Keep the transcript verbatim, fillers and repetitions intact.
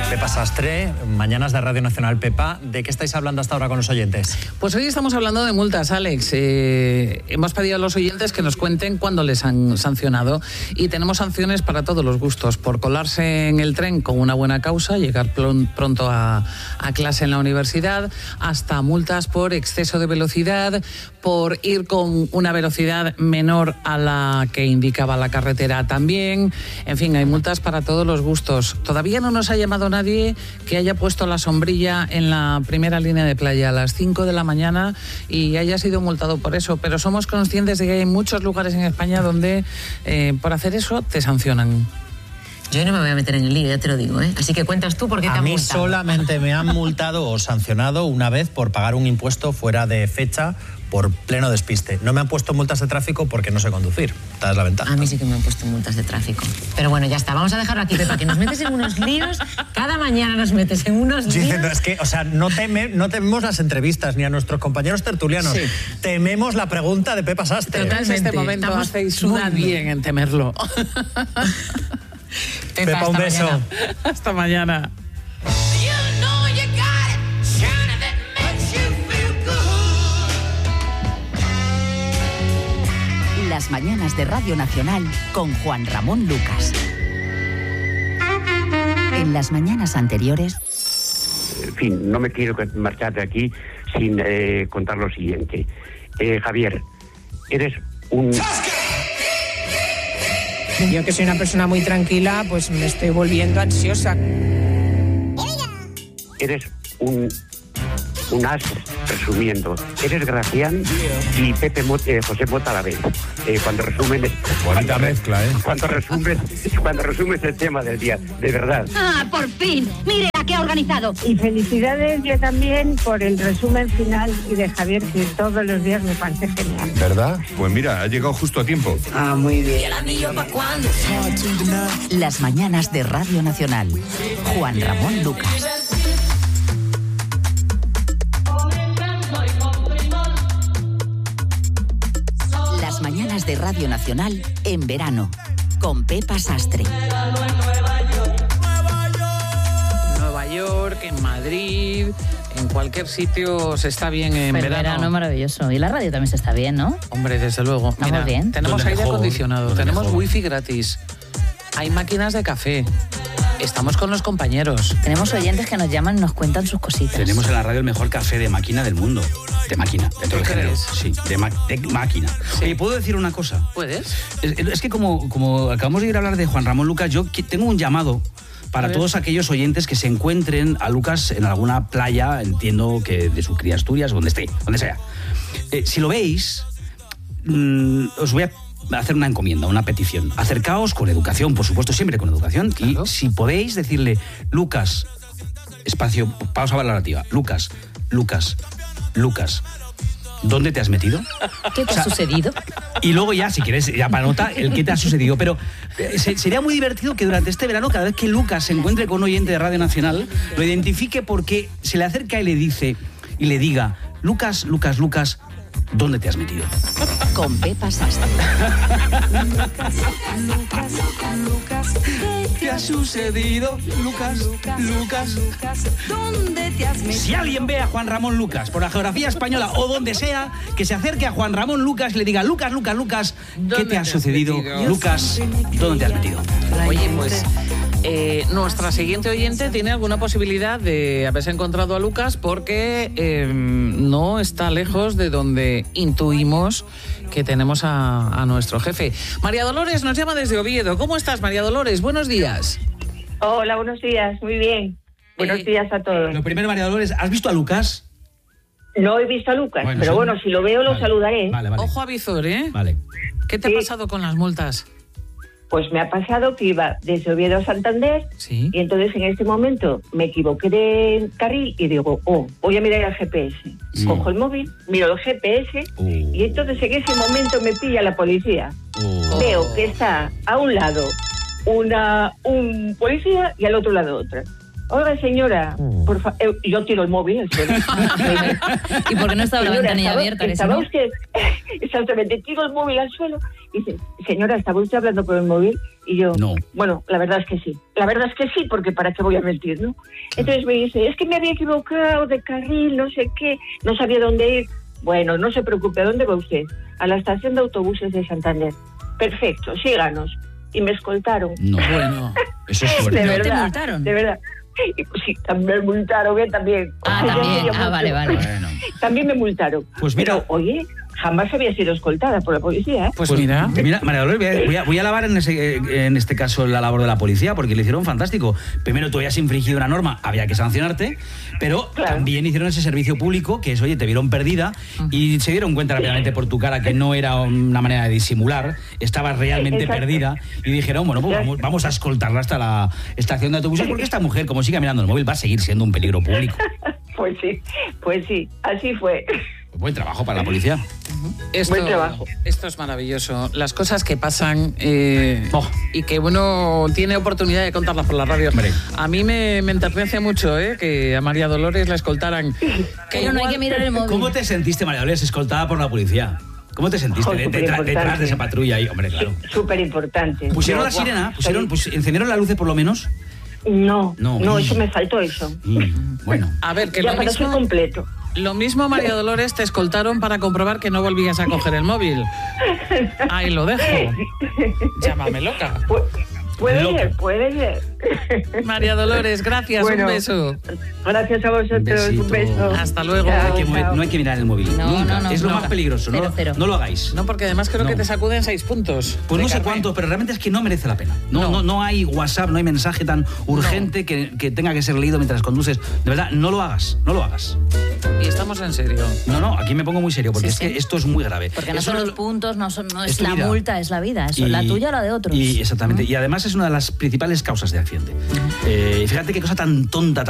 Pepa Sastre, Mañanas de Radio Nacional. Pepa, ¿de qué estáis hablando hasta ahora con los oyentes? Pues hoy estamos hablando de multas, Alex. Eh, hemos pedido a los oyentes que nos cuenten cuándo les han sancionado y tenemos sanciones para todos los gustos. Por colarse en el tren con una buena causa, llegar pronto a, a clase en la universidad, hasta multas por exceso de velocidad, por ir con una velocidad menor a la que indicaba la carretera también. En fin, hay multas para todos los gustos. Todavía no nos ha llamado nadie que haya puesto la sombrilla en la primera línea de playa a las cinco de la mañana y haya sido multado por eso, pero somos conscientes de que hay muchos lugares en España donde eh, por hacer eso te sancionan. Yo no me voy a meter en el lío, ya te lo digo, ¿eh? Así que cuentas tú por qué te han multado. A mí solamente me han multado o sancionado una vez por pagar un impuesto fuera de fecha por pleno despiste. No me han puesto multas de tráfico porque no sé conducir. Esta es la ventaja. A mí sí que me han puesto multas de tráfico. Pero bueno, ya está. Vamos a dejarlo aquí, Pepa, que nos metes en unos líos. Cada mañana nos metes en unos líos. Sí, no, es que, o sea, no, teme, no tememos las entrevistas ni a nuestros compañeros tertulianos. Sí. Tememos la pregunta de Pepa Sastre. Totalmente. En este momento Estamos hacéis muy bien en temerlo. Pepa, Pepa un beso. Mañana. Hasta mañana. Las mañanas de Radio Nacional con Juan Ramón Lucas. En las mañanas anteriores... En fin, no me quiero marchar de aquí sin eh, contar lo siguiente. Eh, Javier, eres un... Yo, que soy una persona muy tranquila, pues me estoy volviendo ansiosa. Eres un... un as, resumiendo. Eres Gracián y Pepe Mot, eh, José Mota a la vez. Eh, cuando resumen... Bonita mezcla, ¿eh? Cuando resumes, cuando resumes el tema del día, de verdad. ¡Ah, por fin! ¡Mire la que ha organizado! Y felicidades yo también por el resumen final y de Javier, que todos los días me parece genial. ¿Verdad? Pues mira, ha llegado justo a tiempo. Ah, muy bien. Las mañanas de Radio Nacional. Juan Ramón Lucas. Las mañanas de Radio Nacional en verano, con Pepa Sastre. Nueva York, en Madrid, en cualquier sitio se está bien en Pero verano. verano maravilloso. Y la radio también se está bien, ¿no? Hombre, desde luego. Estamos Mira, bien. Tenemos aire mejor, acondicionado, tenemos mejor. wifi gratis, hay máquinas de café, estamos con los compañeros. Tenemos oyentes que nos llaman y nos cuentan sus cositas. Tenemos en la radio el mejor café de máquina del mundo. De máquina, dentro del género. crees? Sí, de, ma- de máquina. Sí. Oye, ¿puedo decir una cosa? ¿Puedes? Es, es que como, como acabamos de ir a hablar de Juan Ramón Lucas, yo que- tengo un llamado para todos aquellos oyentes que se encuentren a Lucas en alguna playa, entiendo que de su cría Asturias, donde esté, donde sea. Eh, si lo veis, mmm, os voy a hacer una encomienda, una petición. Acercaos con educación, por supuesto, siempre con educación. Claro. Y si podéis decirle, Lucas, espacio, pausa valorativa, Lucas, Lucas, Lucas, ¿dónde te has metido? ¿Qué te o sea, ha sucedido? Y luego ya, si quieres, ya para nota, el qué te ha sucedido. Pero eh, se, sería muy divertido que durante este verano, cada vez que Lucas se encuentre con un oyente de Radio Nacional, lo identifique porque se le acerca y le dice, y le diga, Lucas, Lucas, Lucas, ¿dónde te has metido? Con Pepa Sastre. Lucas, Lucas, Lucas, ¿qué te ha sucedido? Lucas, Lucas, ¿dónde te has metido? Si alguien ve a Juan Ramón Lucas por la geografía española o donde sea, que se acerque a Juan Ramón Lucas y le diga, Lucas, Lucas, Lucas, ¿qué te ha sucedido? Lucas, ¿dónde te has metido? Oye, pues eh, nuestra siguiente oyente tiene alguna posibilidad de haberse encontrado a Lucas porque eh, no está lejos de donde intuimos que tenemos a, a nuestro jefe. María Dolores nos llama desde Oviedo. ¿Cómo estás, María Dolores? Buenos días. Hola, buenos días, muy bien. Buenos eh, días a todos. Lo primero, María Dolores, ¿has visto a Lucas? No he visto a Lucas, bueno, pero sí. bueno, si lo veo lo vale. saludaré. Vale, vale. Ojo a visor, ¿eh? Vale. ¿Qué te sí. ha pasado con las multas? Pues me ha pasado que iba desde Oviedo a Santander ¿Sí? y entonces en este momento me equivoqué de carril y digo, oh, voy a mirar el G P S. Sí. Cojo el móvil, miro el G P S uh. y entonces en ese momento me pilla la policía. Uh. Veo que está a un lado una un policía y al otro lado otra. Oiga, señora, por fa- eh, yo tiro el móvil. al suelo. ¿Y por qué no estaba la Señora, ventanilla estaba- abierta? Que si Estaba no- usted, exactamente, tiro el móvil al suelo y dice, señora, ¿estaba usted hablando por el móvil? Y yo, No. bueno, la verdad es que sí. La verdad es que sí, porque ¿para qué voy a mentir, no? Entonces me dice, es que me había equivocado de carril, no sé qué, no sabía dónde ir. Bueno, no se preocupe, ¿a dónde va usted? A la estación de autobuses de Santander. Perfecto, síganos. Y me escoltaron. No. Bueno, eso es De fuerte. verdad, ¿Te multaron? de verdad. Y pues sí, también me multaron, ¿eh? También. Ah, Yo también. quería Ah, mucho. vale, vale. Bueno. También me multaron. Pues mira- Pero, oye, jamás había sido escoltada por la policía, ¿eh? pues, mira. Mira, María Dolores, voy a, voy a- voy a alabar en, ese- en este caso la labor de la policía, porque le hicieron fantástico. Primero, tú habías infringido una norma, había que sancionarte, pero Claro. también hicieron ese servicio público, que es, oye, te vieron perdida y se dieron cuenta rápidamente por tu cara que no era una manera de disimular, estabas realmente Exacto. perdida y dijeron, bueno, pues vamos, vamos a escoltarla hasta la estación de autobuses, porque esta mujer, como siga mirando el móvil, va a seguir siendo un peligro público. Pues sí, pues sí, así fue. Buen trabajo para la policía. Esto, Buen trabajo. esto es maravilloso. Las cosas que pasan eh, Oh. y que uno tiene oportunidad de contarlas por la radio. Hombre. A mí me, me enternece mucho eh, que a María Dolores la escoltaran. Que Pero no hay que mirar el móvil. ¿Cómo te sentiste, María Dolores, escoltada por la policía? ¿Cómo te sentiste Joder, de- detrás, superimportante. detrás de esa patrulla ahí? Hombre, claro. Súper importante. ¿Pusieron la sirena? ¿Pusieron, pues, ¿Encendieron las luces por lo menos? No, No. no, eso me faltó eso. Mm, bueno. A ver, que Ya lo para ser mismo, completo. lo mismo, María Dolores, te escoltaron para comprobar que no volvías a coger el móvil. Ahí lo dejo. Llámame loca. Pu- puede Loco. ser, puede ser. María Dolores, gracias, Bueno, un beso. Gracias a vosotros, Besito. un beso. Hasta luego. Chao, No hay, que, mover- chao. no hay que mirar el móvil. No, Nunca. no, no, es lo no. más peligroso. No, Cero, cero. no lo hagáis. No, porque además creo No. que te sacuden seis puntos. Pues de no sé carné. cuántos, pero realmente es que no merece la pena. No, no. No. no hay WhatsApp, no hay mensaje tan urgente que, que tenga que ser leído mientras conduces. De verdad, no lo hagas, no lo hagas. Y estamos en serio. No, no, aquí me pongo muy serio porque Sí, es que sí. esto es muy grave. Porque no Eso son no los lo- puntos, no, son, no es es, tu la vida. multa, es la vida. Eso, Y- la tuya o la de otros. Y exactamente. Y además es una de las principales causas de accidente. Eh, fíjate qué cosa tan tonta,